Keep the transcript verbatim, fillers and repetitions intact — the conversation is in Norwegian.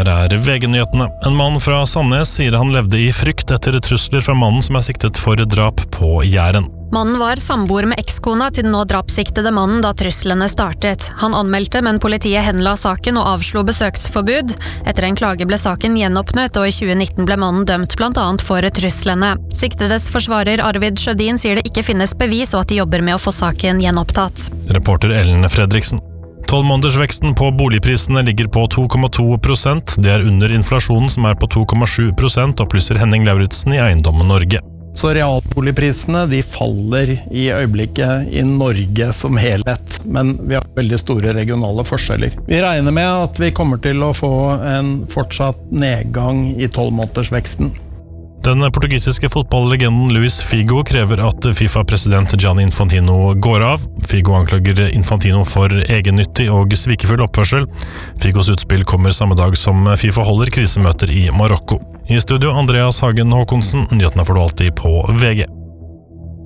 Her er V G-nyhetene. En mann fra Sandnes sier han levde i frykt etter trusler fra mannen som er siktet for drap på Jæren. Mannen var samboer med ekskona til den nå drapssiktede mannen da truslene startet. Han anmeldte, men politiet henla saken og avslo besøksforbud. Etter en klage ble saken gjenåpnet, og i tjue nitten ble mannen dømt blant annet for truslene. Siktedes forsvarer Arvid Sjødin sier det ikke finnes bevis, og at de jobber med å få saken gjenopptatt. Reporter Ellen Fredriksen. tolv-månedersveksten på boligprisene ligger på to komma to prosent. Det er under inflasjonen som er på to komma sju prosent, opplyser Henning Lauritzen i Eiendommen Norge. Så realboligprisene de faller i øyeblikket i Norge som helhet, men vi har veldig store regionale forskjeller. Vi regner med at vi kommer til å få en fortsatt nedgang i tolv-månedersveksten. Den portugisiske fotballlegenden Luis Figo krever at FIFA-president Gianni Infantino går av. Figo anklager Infantino for egennyttig og svikefull oppførsel. Figos utspill kommer samme dag som FIFA holder krisemøter i Marokko. I studio Andreas Hagen Håkonsen, nyhetene får du alltid på V G.